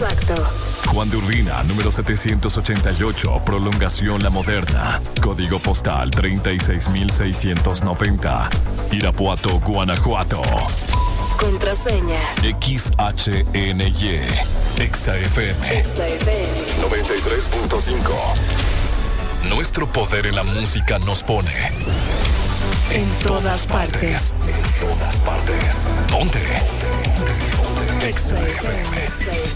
Exacto. Juan de Urbina, número 788, Prolongación La Moderna. Código postal 36690. Irapuato, Guanajuato. Contraseña. XHNY. EXA-FM. EXA-FM. 93.5. Nuestro poder en la música nos pone en todas partes. En todas partes. Ponte. EXA-FM.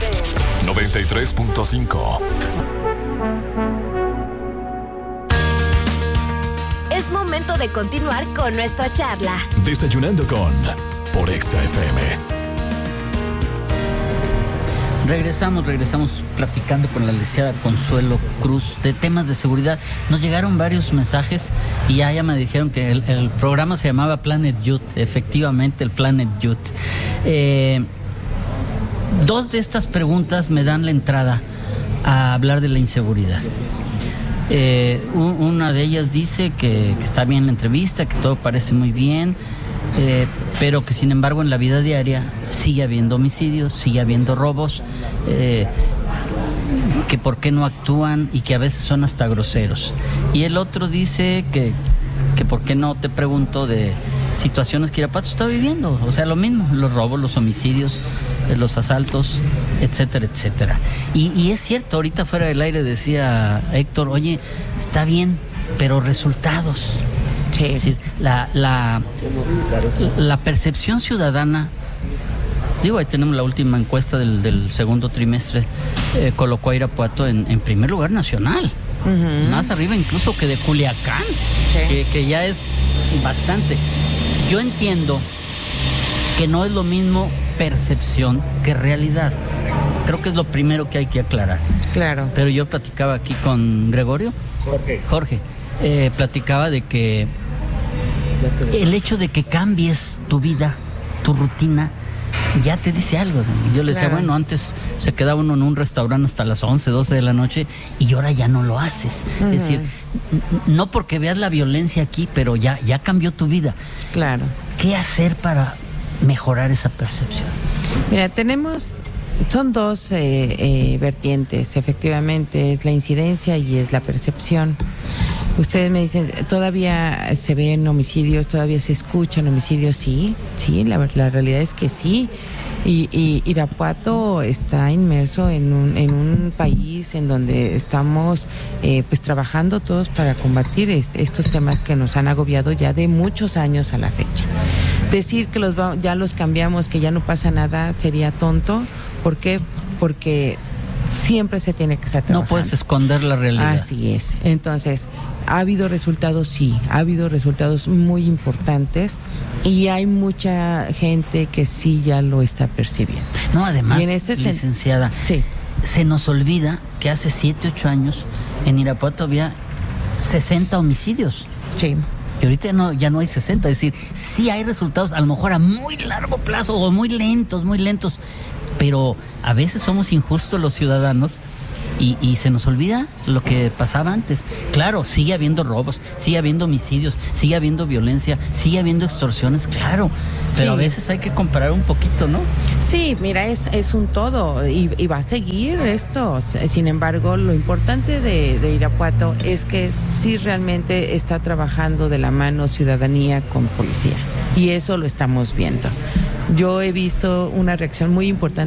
93.5. Es momento de continuar con nuestra charla. Desayunando con por EXA-FM. Regresamos platicando con la licenciada Consuelo Cruz de temas de seguridad. Nos llegaron varios mensajes y ya me dijeron que el programa se llamaba Planet Youth. Efectivamente, el Planet Youth. Dos de estas preguntas me dan la entrada a hablar de la inseguridad. Una de ellas dice que está bien la entrevista, que todo parece muy bien, pero que sin embargo en la vida diaria sigue habiendo homicidios, sigue habiendo robos, que por qué no actúan y que a veces son hasta groseros. Y el otro dice que por qué no te pregunto de situaciones que Irapuato está viviendo, o sea, lo mismo, los robos, los homicidios, los asaltos, etcétera, etcétera. Y es cierto, ahorita fuera del aire decía Héctor, oye, está bien, pero resultados. Sí. Es decir, la percepción ciudadana, digo, ahí tenemos la última encuesta del segundo trimestre, colocó a Irapuato en primer lugar nacional. Uh-huh. Más arriba incluso que de Culiacán, sí. que ya es bastante. Yo entiendo que no es lo mismo percepción que realidad. Creo que es lo primero que hay que aclarar. Claro. Pero yo platicaba aquí con Gregorio, Jorge, platicaba de que el hecho de que cambies tu vida, tu rutina, ya te dice algo. Yo le decía, bueno, antes se quedaba uno en un restaurante hasta las 11, 12 de la noche y ahora ya no lo haces. Uh-huh. Es decir, no porque veas la violencia aquí, pero ya cambió tu vida. Claro. ¿Qué hacer para mejorar esa percepción? Mira, son dos vertientes, efectivamente, es la incidencia y es la percepción. Ustedes me dicen, ¿todavía se ven homicidios, todavía se escuchan homicidios? Sí, la realidad es que sí. Y Irapuato está inmerso en un país en donde estamos pues trabajando todos para combatir estos temas que nos han agobiado ya de muchos años a la fecha. Decir que ya los cambiamos, que ya no pasa nada, sería tonto. ¿Por qué? Porque siempre se tiene que estar trabajando. No puedes esconder la realidad. Así es. Entonces, ¿ha habido resultados? Sí, ha habido resultados muy importantes y hay mucha gente que sí ya lo está percibiendo. No, además, licenciada, sí, se nos olvida que hace 7, 8 años en Irapuato había 60 homicidios. Sí. Que ahorita ya no hay 60, es decir, sí hay resultados, a lo mejor a muy largo plazo o muy lentos, pero a veces somos injustos los ciudadanos y se nos olvida lo que pasaba antes. Claro, sigue habiendo robos, sigue habiendo homicidios, sigue habiendo violencia, sigue habiendo extorsiones, claro, pero sí, a veces hay que comparar un poquito, ¿no? Sí, mira, es un todo y va a seguir esto. Sin embargo, lo importante de Irapuato es que sí realmente está trabajando de la mano ciudadanía con policía y eso lo estamos viendo. Yo he visto una reacción muy importante